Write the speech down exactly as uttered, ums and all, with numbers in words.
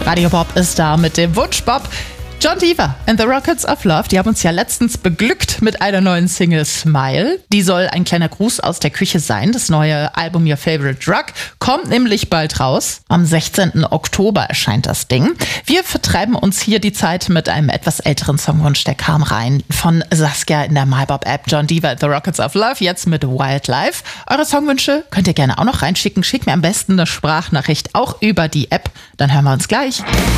Radio Bob ist da mit dem Wunsch Bob. John Deaver and the Rockets of Love, die haben uns ja letztens beglückt mit einer neuen Single Smile. Die soll ein kleiner Gruß aus der Küche sein. Das neue Album Your Favorite Drug kommt nämlich bald raus. Am sechzehnten Oktober erscheint das Ding. Wir vertreiben uns hier die Zeit mit einem etwas älteren Songwunsch, der kam rein von Saskia in der MyBob-App. John Deaver and the Rockets of Love, jetzt mit Wildlife. Eure Songwünsche könnt ihr gerne auch noch reinschicken. Schickt mir am besten eine Sprachnachricht auch über die App. Dann hören wir uns gleich.